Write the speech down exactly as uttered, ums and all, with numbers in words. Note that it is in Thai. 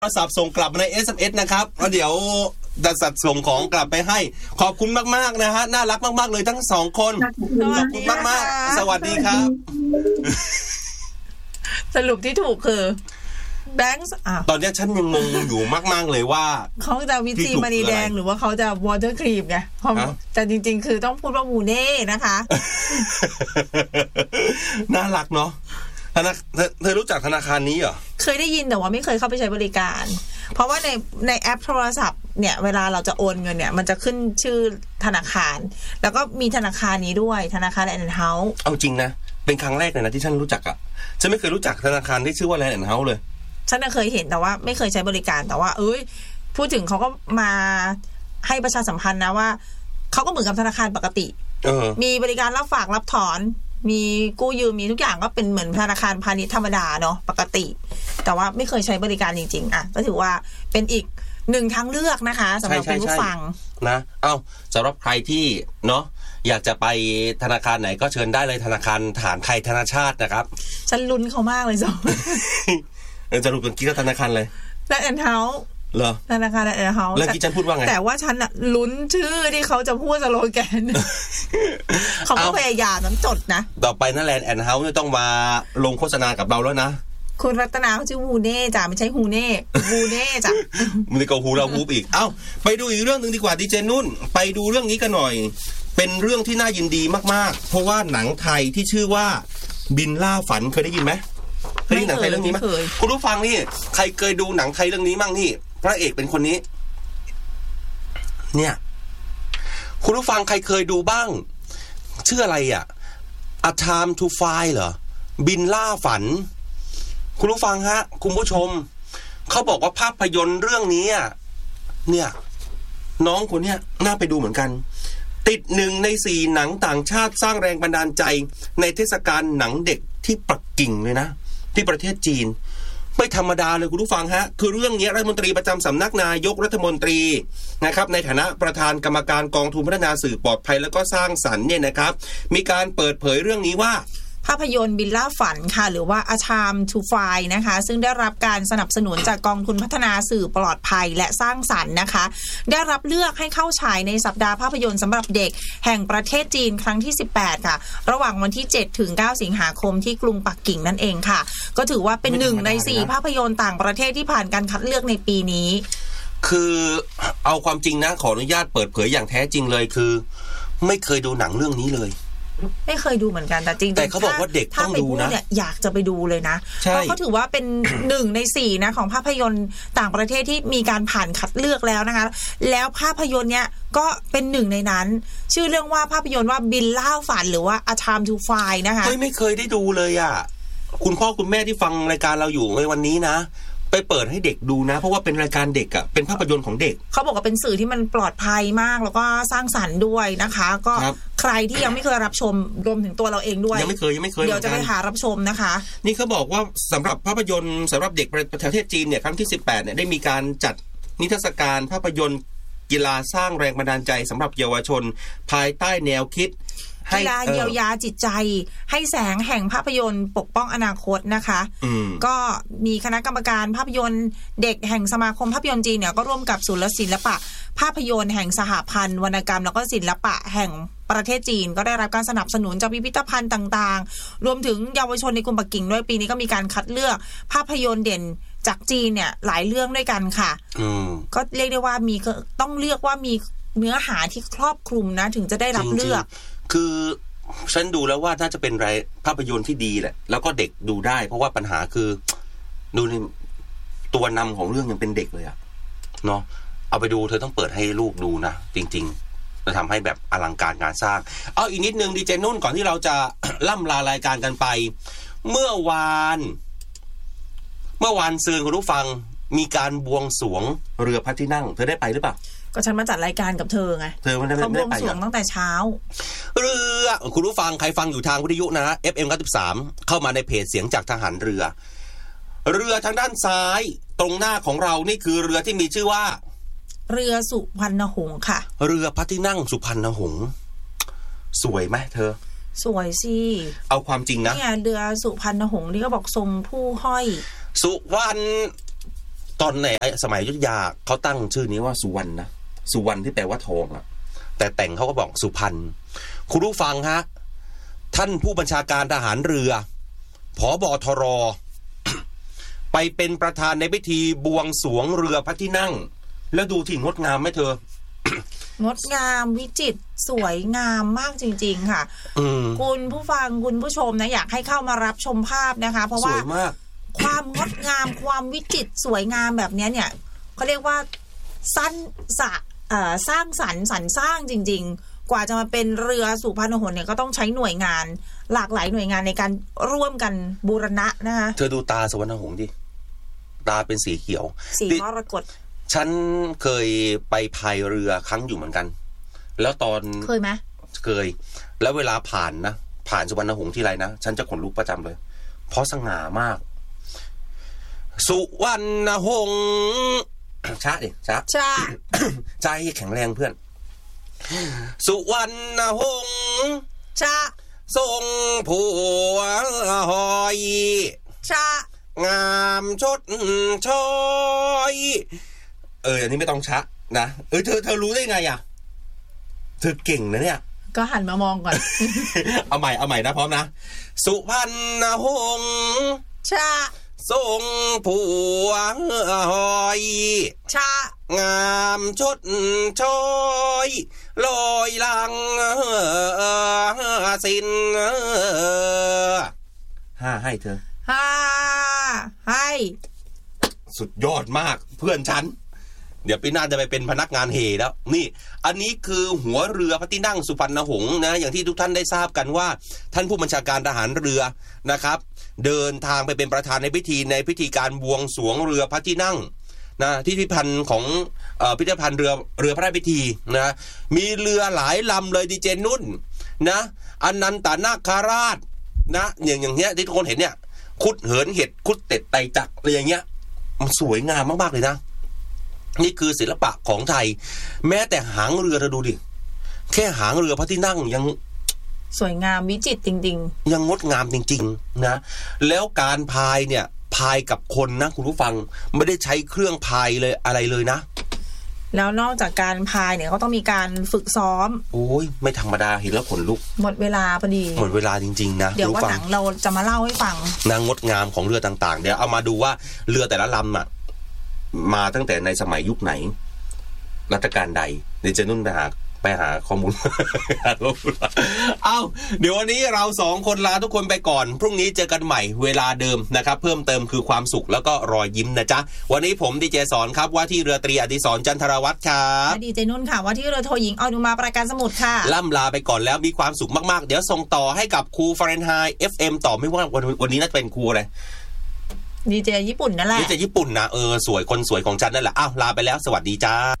โทรศัพท์ส่งกลับมาใน เอส เอ็ม เอส นะครับแล้วเดี๋ยวจะจัดส่งของกลับไปให้ขอบคุณมากๆนะฮะน่ารักมากๆเลยทั้งสองคนขอบคุณมากๆสวัสดีครับสรุปที่ถูกคือแบงค์ตอนนี้ฉันยังงงอยู่มากๆเลยว่าเขาจะวิตซีมณีแดงหรือว่าเขาจะวอเตอร์ครีมไงแต่จริงๆคือต้องพูดว่ามูเน่นะคะน่ารักเนาะธนาเธอเธอรู้จักธนาคารนี้เหรอเคยได้ยินแต่ว่าไม่เคยเข้าไปใช้บริการเพราะว่าในในแอปโทรศัพท์เนี่ยเวลาเราจะโอนเงินเนี่ยมันจะขึ้นชื่อธนาคารแล้วก็มีธนาคารนี้ด้วยธนาคารแลนด์เฮาส์เอาจริงนะเป็นครั้งแรกเลยนะที่ฉันรู้จักอ่ะฉันไม่เคยรู้จักธนาคารที่ชื่อว่าแลนด์เฮาส์เลยฉันเคยเห็นแต่ว่าไม่เคยใช้บริการแต่ว่าเอ้ยพูดถึงเขาก็มาให้ประชาสัมพันธ์นะว่าเขาก็เหมือนกับธนาคารปกติมีบริการรับฝากรับถอนมีกู้ยืมมีทุกอย่างก็เป็นเหมือนธนาคารพาณิชย์ธรรมดาเนาะปกติแต่ว่าไม่เคยใช้บริการจริงๆอ่ะก็ถือว่าเป็นอีกหนึ่งทางเลือกนะคะสำหรับผู้ฟังนะเอ้าสำหรับใครที่เนาะอยากจะไปธนาคารไหนก็เชิญได้เลยธนาคารทหารไทยธนาชาตินะครับฉันลุ้นเขามากเลยจ้ะเออจะรู้เป็นกี่ธนาคารเลยแลนด์เฮาส์เหรอธนาคารแลนด์เฮาส์แล้วกี่ฉันพูดว่าไงแต่ว่าฉันอะลุ้นชื่อที่เขาจะพูดสโลแกนเขาก็พยายามน้ำจดนะต่อไปนั่นแลนด์แอนด์เฮาส์ต้องมาลงโฆษณากับเราแล้วนะคุณรัตนาเขาชื่อฮูเน่จ้ะไม่ใช่ฮูเน่ฮูเน่จ้ะมันก็ฮูเราฮูบอีกเอ้าไปดูอีกเรื่องนึงดีกว่าดีเจนุ่นไปดูเรื่องนี้กันหน่อยเป็นเรื่องที่น่ายินดีมากๆเพราะว่าหนังไทยที่ชื่อว่าบินล่าฝันเคยได้ยินไหมเคยได้ยินหนังไทยเรื่องนี้ไหมคุณผู้ฟังนี่ใครเคยดูหนังไทยเรื่องนี้มั่งนี่พระเอกเป็นคนนี้เนี่ยคุณผู้ฟังใครเคยดูบ้างชื่ออะไรอ่ะ A Time to Fly เหรอบินล่าฝันคุณผู้ฟังฮะคุณผู้ชมเขาบอกว่าภาพยนตร์เรื่องนี้เนี่ยน้องคนเนี้ยน่าไปดูเหมือนกันติดหนึ่งในสี่หนังต่างชาติสร้างแรงบันดาลใจในเทศกาลหนังเด็กที่ปักกิ่งเลยนะที่ประเทศจีนไม่ธรรมดาเลยคุณผู้ฟังฮะคือเรื่องนี้รัฐมนตรีประจำสำนักนายกรัฐมนตรีนะครับในฐานะประธานกรรมการกองทุนพัฒนาสื่อปลอดภัยและก็สร้างสรรค์เนี่ยนะครับมีการเปิดเผยเรื่องนี้ว่าภาพยนตร์บินล่าฝันค่ะหรือว่า A Time to Fly นะคะซึ่งได้รับการสนับสนุนจากกองทุนพัฒนาสื่อปลอดภัยและสร้างสรรค์นะคะได้รับเลือกให้เข้าฉายในสัปดาห์ภาพยนตร์สำหรับเด็กแห่งประเทศจีนครั้งที่สิบแปดค่ะระหว่างวันที่เจ็ดถึงเก้าสิงหาคมที่กรุงปักกิ่งนั่นเองค่ะก็ถือว่าเป็นหนึ่งในสี่ภาพยนตร์ต่างประเทศที่ผ่านการคัดเลือกในปีนี้คือเอาความจริงนะขออนุญาตเปิดเผยอย่างแท้จริงเลยคือไม่เคยดูหนังเรื่องนี้เลยไม่เคยดูเหมือนกันแต่จริงๆแต่เขาบอกว่าเด็กต้องดูนะอยากจะไปดูเลยนะเพราะเขาถือว่าเป็น หนึ่งในสี่นะของภาพยนตร์ต่างประเทศที่มีการผ่านคัดเลือกแล้วนะคะแล้วภาพยนตร์เนี้ยก็เป็นหนึ่งในนั้นชื่อเรื่องว่าภาพยนตร์ว่าบินล่าฝันหรือว่า A Time to Fly นะคะเฮ้ยไม่เคยได้ดูเลยอ่ะคุณพ่อคุณแม่ที่ฟังรายการเราอยู่ในวันนี้นะไปเปิดให้เด็กดูนะเพราะว่าเป็นรายการเด็กอ่ะเป็นภาพยนตร์ของเด็กเขาบอกว่าเป็นสื่อที่มันปลอดภัยมากแล้วก็สร้างสรรค์ด้วยนะคะก็ใครที่ยังไม่เคยรับชมรวมถึงตัวเราเองด้วยยังไม่เคยยังไม่เคยเดี๋ยวจะไปหารับชมนะคะนี่เขาบอกว่าสำหรับภาพยนตร์สำหรับเด็กประเทศจีนเนี่ยครั้งที่สิบแปดเนี่ยได้มีการจัดนิทรรศการภาพยนตร์กีฬาสร้างแรงบันดาลใจสำหรับเยาวชนภายใต้แนวคิดกีฬาเยียวยาจิตใจให้แสงแห่งภาพยนตร์ปกป้องอนาคตนะคะก็มีคณะกรรมการภาพยนตร์เด็กแห่งสมาคมภาพยนตร์จีนเนี่ยก็ร่วมกับศูนย์ศิลปะภาพยนตร์แห่งสหพันธ์วรรณกรรมแล้วก็ศิลปะแห่งประเทศจีนก็ได้รับการสนับสนุนจากพิพิธภัณฑ์ต่างๆรวมถึงเยาวชนในกรุงปักกิ่งด้วยปีนี้ก็มีการคัดเลือกภาพยนตร์เด่นจากจีนเนี่ยหลายเรื่องด้วยกันค่ะก็เรียกได้ว่ามีต้องเลือกว่ามีเนื้อหาที่ครอบคลุมนะถึงจะได้รับเลือกคือฉันดูแล้วว่าน่าจะเป็นไรภาพยนตร์ที่ดีแหละแล้วก็เด็กดูได้เพราะว่าปัญหาคือดูในตัวนำของเรื่องยังเป็นเด็กเลยอะเนาะเอาไปดูเธอต้องเปิดให้ลูกดูนะจริงๆจะทำให้แบบอลังการงานสร้างเอาอีกนิดนึงดีเจนุ่นก่อนที่เราจะล่ำลารายการกันไปเมื่อวานเมื่อวานซืนคุณผู้ฟังมีการบวงสรวงเรือพระที่นั่งเธอได้ไปหรือเปล่าก็ฉันมาจัดรายการกับเธอไงเธอไม่ได้ไปเขาบวงสรวงตั้งแต่เช้าเรือคุณผู้ฟังใครฟังอยู่ทางวิทยุนะ เอฟ เอ็ม เก้าสิบสาม เข้ามาในเพจเสียงจากทหารเรือเรือทางด้านซ้ายตรงหน้าของเรานี่คือเรือที่มีชื่อว่าเรือสุพรรณหงส์ค่ะเรือพระที่นั่งสุพรรณหงส์สวยไหมเธอสวยสิเอาความจริงนะเนี่ยเรือสุพรรณหงส์นี่ก็บอกทรงผู้ห้อยสุวรรณตอนในสมัยอยุธยาเขาตั้งชื่อนี้ว่าสุวรรณนะสุวรรณที่แปลว่าทองอะแต่แต่งเขาก็บอกสุพรรณคุณผู้ฟังฮะท่านผู้บัญชาการทหารเรือผบทร ไปเป็นประธานในพิธีบวงสรวงเรือพระที่นั่งแล้วดูที่งดงามไหมเธองดงามวิจิตรสวยงามมากจริงๆค่ะคุณผู้ฟังคุณผู้ชมนะอยากให้เข้ามารับชมภาพนะคะเพราะว่าความงดงามความวิจิตรสวยงามแบบนี้เนี่ยเขาเรียกว่าสั้นสะสร้างสรรค์สรรสร้างจริงๆกว่าจะมาเป็นเรือสุพรรณหงส์เนี่ยก็ต้องใช้หน่วยงานหลากหลายหน่วยงานในการร่วมกันบูรณะนะคะเธอดูตาสุวรรณหงส์ดิตาเป็นสีเขียวสีมรกตฉันเคยไปพายเรือครั้งอยู่เหมือนกันแล้วตอนเคยไหมเคยแล้วเวลาผ่านนะผ่านสุวรรณหงส์ที่ไรนะฉันจะขนลุกประจำเลยเพราะสง่ามากสุวรรณหงส์ช้าดิช้าช้าใจแข็งแรงเพื่อนสุวรรณหงส์ช้าทรงผัวหอยช้างามชดช้อยเอออันนี้ไม่ต้องช้านะเออเธอเธอรู้ได้ไงอ่ะเธอเก่งนะเนี่ยก็หันมามองก่อน เอาใหม่เอาใหม่นะพร้อมนะสุพรรณหงส์ช้าทรงผัวหอยช้างามชดช้อยลอยลังสินห้าให้เธอห้าให้สุดยอดมากเพื่อนฉันเดี๋ยวปีหน้าจะไปเป็นพนักงานเฮแล้วนี่อันนี้คือหัวเรือพระที่นั่งสุพรรณหงส์นะอย่างที่ทุกท่านได้ทราบกันว่าท่านผู้บัญชาการทหารเรือนะครับเดินทางไปเป็นประธานในพิธีในพิธีการบวงสรวงเรือพระที่นั่งนะที่พิพิธภัณฑ์ของเอ่อพิพิธภัณฑ์เรือเรือพระราชพิธีนะมีเรือหลายลำเลยดีเจนุ่นนะอนันตนาคราชนะอย่างอย่างเงี้ยที่ทุกคนเห็นเนี่ยคุดเหินเห็ดคุดเต็ดไตจักอะไรอย่างเงี้ยมันสวยงามมากๆเลยนะนี่คือศิลปะของไทยแม้แต่หางเรือเราดูดิแค่หางเรือพระที่นั่งยังสวยงามวิจิตรจริงๆยังงดงามจริงๆนะแล้วการพายเนี่ยพายกับคนนะคุณผู้ฟังไม่ได้ใช้เครื่องพายเลยอะไรเลยนะแล้วนอกจากการพายเนี่ยเขาต้องมีการฝึกซ้อมโอ้ยไม่ธรรมดาเห็นแล้วขนลุกหมดเวลาพอดีหมดเวลาจริงๆนะเดี๋ยววันหลังเราจะมาเล่าให้ฟังนางงดงามของเรือต่างๆเดี๋ยวเอามาดูว่าเรือแต่ละลำอ่ะมาตั้งแต่ในสมัยยุคไหนรัชกาลใดเดี๋ยวจะนุ่นไปหาไปหาข้อมูล เอาเดี๋ยววันนี้เราสองคนลาทุกคนไปก่อนพรุ่งนี้เจอกันใหม่เวลาเดิมนะครับเพิ่มเติมคือความสุขแล้วก็รอยยิ้มนะจ๊ะวันนี้ผมดีเจสอนครับว่าที่เรือตรีอดิศรจันทรวัฒน์ครับดีเจนุ่นค่ะว่าที่เรือโทหญิงอนุมาประการสมุทรค่ะล่ำลาไปก่อนแล้วมีความสุขมากๆเดี๋ยวส่งต่อให้กับครูฟาเรนไฮต์ เอฟ เอ็ม ต่อไม่ว่าวันวันนี้น่าจะเป็นครูอะไรดีเจญี่ปุ่นนั่นแหละดีเจญี่ปุ่นนะเออสวยคนสวยของฉันนั่นแหละอ้าวลาไปแล้วสวัสดีจ้า